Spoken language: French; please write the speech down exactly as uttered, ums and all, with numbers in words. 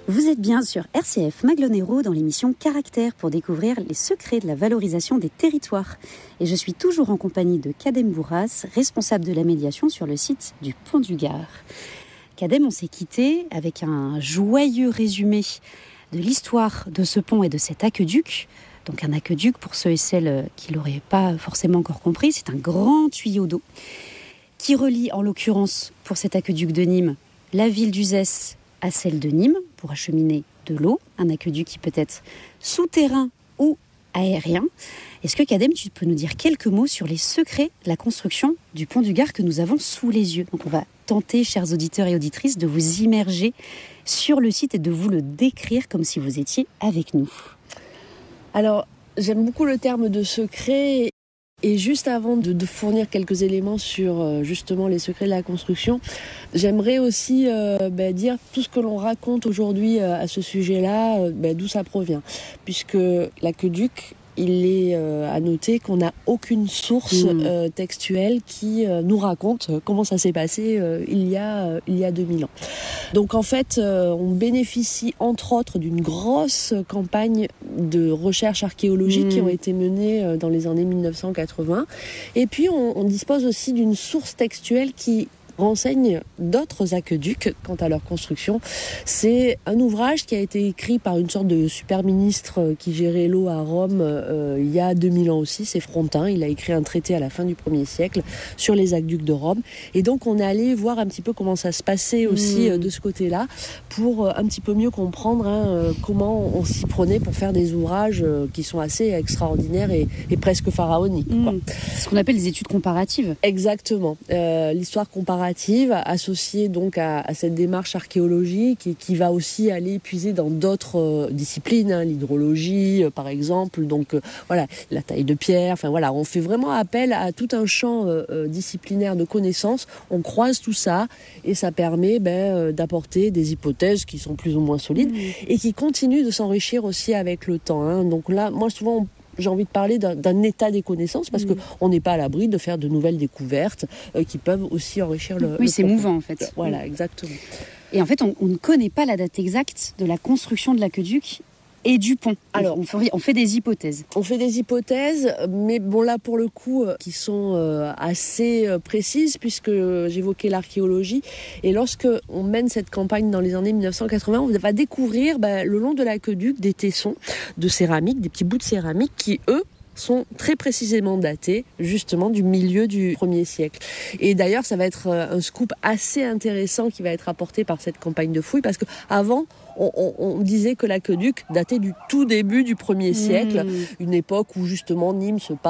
Vous êtes bien sur R C F Maglone-Hérault dans l'émission Caractère pour découvrir les secrets de la valorisation des territoires. Et je suis toujours en compagnie de Kadem Bourras, responsable de la médiation sur le site du Pont du Gard. Kadem, on s'est quitté avec un joyeux résumé de l'histoire de ce pont et de cet aqueduc. Donc un aqueduc, pour ceux et celles qui ne l'auraient pas forcément encore compris, c'est un grand tuyau d'eau qui relie, en l'occurrence, pour cet aqueduc de Nîmes, la ville d'Uzès à celle de Nîmes, pour acheminer de l'eau, un aqueduc qui peut être souterrain ou aérien. Est-ce que, Kadem, tu peux nous dire quelques mots sur les secrets de la construction du Pont du Gard que nous avons sous les yeux ? Donc on va tenter, chers auditeurs et auditrices, de vous immerger sur le site et de vous le décrire comme si vous étiez avec nous. Alors, j'aime beaucoup le terme de secret. Et juste avant de, de fournir quelques éléments sur euh, justement les secrets de la construction, j'aimerais aussi euh, bah, dire tout ce que l'on raconte aujourd'hui euh, à ce sujet-là, euh, bah, d'où ça provient. Puisque l'aqueduc, il est euh, à noter qu'on n'a aucune source mmh. euh, textuelle qui euh, nous raconte comment ça s'est passé euh, il y a euh, il y a deux mille ans. Donc en fait, euh, on bénéficie entre autres d'une grosse campagne de recherche archéologique mmh. qui ont été menées euh, dans les années mille neuf cent quatre-vingts. Et puis on, on dispose aussi d'une source textuelle qui renseigne d'autres aqueducs quant à leur construction. C'est un ouvrage qui a été écrit par une sorte de super ministre qui gérait l'eau à Rome euh, il y a deux mille ans aussi, c'est Frontin. Il a écrit un traité à la fin du premier siècle sur les aqueducs de Rome. Et donc on est allé voir un petit peu comment ça se passait aussi mmh. de ce côté-là pour un petit peu mieux comprendre hein, comment on s'y prenait pour faire des ouvrages qui sont assez extraordinaires et, et presque pharaoniques. Mmh. Quoi. C'est ce qu'on appelle les études comparatives. Exactement. Euh, l'histoire comparative associée donc à, à cette démarche archéologique et qui va aussi aller puiser dans d'autres euh, disciplines, hein, l'hydrologie euh, par exemple, donc euh, voilà, la taille de pierre, enfin voilà, on fait vraiment appel à tout un champ euh, euh, disciplinaire de connaissances, on croise tout ça et ça permet ben, euh, d'apporter des hypothèses qui sont plus ou moins solides mmh. et qui continuent de s'enrichir aussi avec le temps. Hein. Donc là, moi souvent on j'ai envie de parler d'un, d'un état des connaissances parce mmh. qu'on n'est pas à l'abri de faire de nouvelles découvertes euh, qui peuvent aussi enrichir le Oui, le c'est propos. Mouvant en fait. Voilà, mmh. exactement. Et en fait, on, on ne connaît pas la date exacte de la construction de l'aqueduc et du pont. Alors, on fait, on fait des hypothèses. On fait des hypothèses, mais bon là pour le coup, qui sont euh, assez euh, précises puisque j'évoquais l'archéologie. Et lorsque on mène cette campagne dans les années mille neuf cent quatre-vingts, on va découvrir bah, le long de l'aqueduc des tessons de céramique, des petits bouts de céramique qui, eux, sont très précisément datés justement du milieu du premier siècle. Et d'ailleurs, ça va être un scoop assez intéressant qui va être apporté par cette campagne de fouilles parce qu'avant, on, on, on disait que l'aqueduc datait du tout début du premier siècle, mmh. une époque où justement Nîmes se passe